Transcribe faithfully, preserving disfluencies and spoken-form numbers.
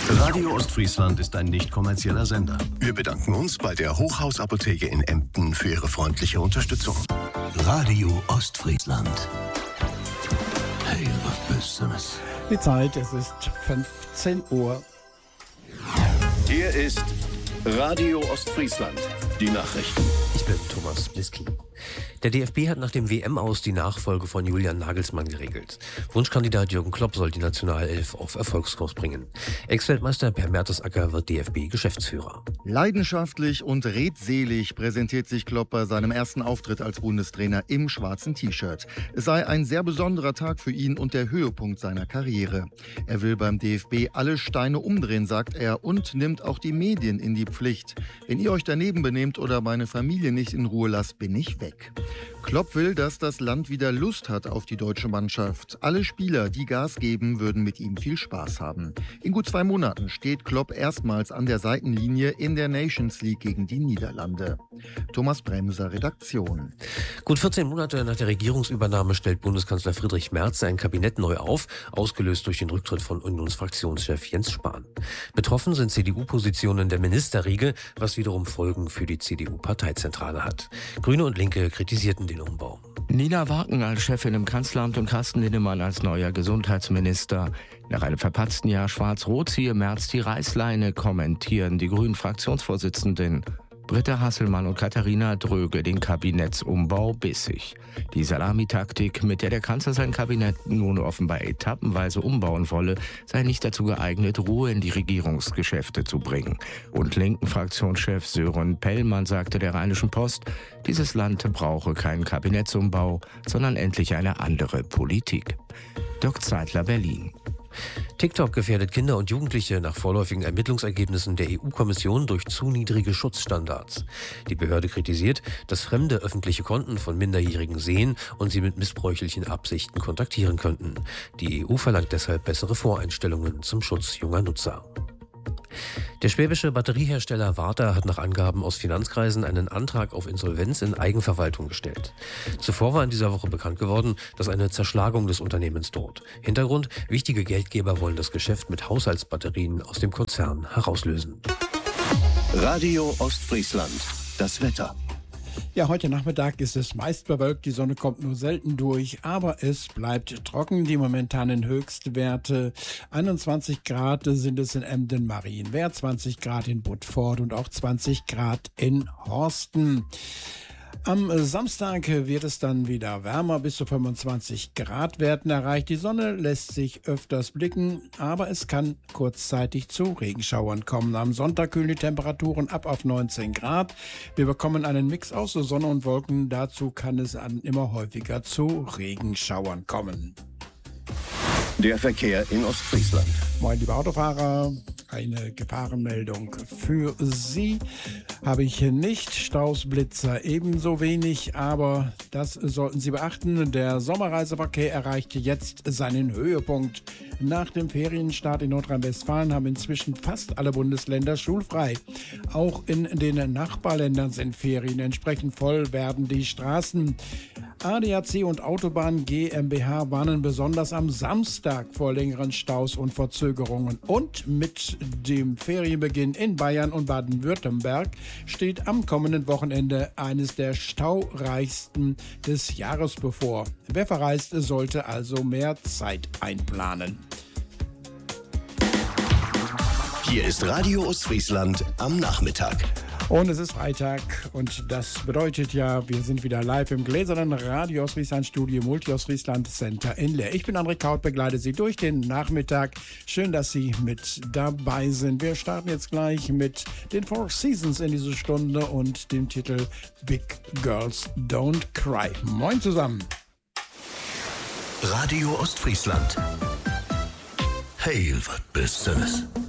Radio Ostfriesland ist ein nicht kommerzieller Sender. Wir bedanken uns bei der Hochhausapotheke in Emden für ihre freundliche Unterstützung. Radio Ostfriesland. Hey, was bist du das? Die Zeit, es ist fünfzehn Uhr. Hier ist Radio Ostfriesland. Die Nachrichten. Ich bin Thomas Bliski. Der D F B hat nach dem W M-Aus die Nachfolge von Julian Nagelsmann geregelt. Wunschkandidat Jürgen Klopp soll die Nationalelf auf Erfolgskurs bringen. Ex-Weltmeister Per Mertesacker wird D F B-Geschäftsführer. Leidenschaftlich und redselig präsentiert sich Klopp bei seinem ersten Auftritt als Bundestrainer im schwarzen T-Shirt. Es sei ein sehr besonderer Tag für ihn und der Höhepunkt seiner Karriere. Er will beim D F B alle Steine umdrehen, sagt er, und nimmt auch die Medien in die Pflicht. Wenn ihr euch daneben benehmt oder meine Familie nicht in Ruhe lasst, bin ich weg. Klopp will, dass das Land wieder Lust hat auf die deutsche Mannschaft. Alle Spieler, die Gas geben, würden mit ihm viel Spaß haben. In gut zwei Monaten steht Klopp erstmals an der Seitenlinie in der Nations League gegen die Niederlande. Thomas Bremser, Redaktion. Gut vierzehn Monate nach der Regierungsübernahme stellt Bundeskanzler Friedrich Merz sein Kabinett neu auf, ausgelöst durch den Rücktritt von Unionsfraktionschef Jens Spahn. Betroffen sind C D U-Positionen der Ministerriege, was wiederum Folgen für die C D U-Parteizentrale hat. Grüne und Linke kritisierten den Umbau. Nina Wagen als Chefin im Kanzleramt und Carsten Linnemann als neuer Gesundheitsminister. Nach einem verpatzten Jahr Schwarz-Rot ziehe Merz die Reißleine, kommentieren die Grünen-Fraktionsvorsitzenden. Britta Hasselmann und Katharina Dröge den Kabinettsumbau bissig. Die Salamitaktik, mit der der Kanzler sein Kabinett nun offenbar etappenweise umbauen wolle, sei nicht dazu geeignet, Ruhe in die Regierungsgeschäfte zu bringen. Und linken Fraktionschef Sören Pellmann sagte der Rheinischen Post, dieses Land brauche keinen Kabinettsumbau, sondern endlich eine andere Politik. Dirk Zeitler, Berlin. TikTok gefährdet Kinder und Jugendliche nach vorläufigen Ermittlungsergebnissen der E U-Kommission durch zu niedrige Schutzstandards. Die Behörde kritisiert, dass Fremde öffentliche Konten von Minderjährigen sehen und sie mit missbräuchlichen Absichten kontaktieren könnten. Die E U verlangt deshalb bessere Voreinstellungen zum Schutz junger Nutzer. Der schwäbische Batteriehersteller Varta hat nach Angaben aus Finanzkreisen einen Antrag auf Insolvenz in Eigenverwaltung gestellt. Zuvor war in dieser Woche bekannt geworden, dass eine Zerschlagung des Unternehmens droht. Hintergrund: wichtige Geldgeber wollen das Geschäft mit Haushaltsbatterien aus dem Konzern herauslösen. Radio Ostfriesland. Das Wetter. Ja, heute Nachmittag ist es meist bewölkt, die Sonne kommt nur selten durch, aber es bleibt trocken. Die momentanen Höchstwerte einundzwanzig Grad sind es in Emden-Marienwerth, zwanzig Grad in Budfort und auch zwanzig Grad in Horsten. Am Samstag wird es dann wieder wärmer, bis zu fünfundzwanzig Grad werden erreicht. Die Sonne lässt sich öfters blicken, aber es kann kurzzeitig zu Regenschauern kommen. Am Sonntag kühlen die Temperaturen ab auf neunzehn Grad. Wir bekommen einen Mix aus Sonne und Wolken. Dazu kann es an immer häufiger zu Regenschauern kommen. Der Verkehr in Ostfriesland. Moin, liebe Autofahrer. Eine Gefahrenmeldung für Sie habe ich nicht. Staus, Blitzer ebenso wenig, aber das sollten Sie beachten. Der Sommerreiseverkehr erreicht jetzt seinen Höhepunkt. Nach dem Ferienstart in Nordrhein-Westfalen haben inzwischen fast alle Bundesländer schulfrei. Auch in den Nachbarländern sind Ferien. Entsprechend voll werden die Straßen. A D A C und Autobahn GmbH warnen besonders am Samstag vor längeren Staus und Verzögerungen. Und mit dem Ferienbeginn in Bayern und Baden-Württemberg steht am kommenden Wochenende eines der staureichsten des Jahres bevor. Wer verreist, sollte also mehr Zeit einplanen. Hier ist Radio Ostfriesland am Nachmittag. Und es ist Freitag und das bedeutet ja, wir sind wieder live im gläsernen Radio Ostfriesland Studio Multi Ostfriesland Center in Leer. Ich bin André Kaut, begleite Sie durch den Nachmittag. Schön, dass Sie mit dabei sind. Wir starten jetzt gleich mit den Four Seasons in diese Stunde und dem Titel Big Girls Don't Cry. Moin zusammen. Radio Ostfriesland. Hey, was bist du das?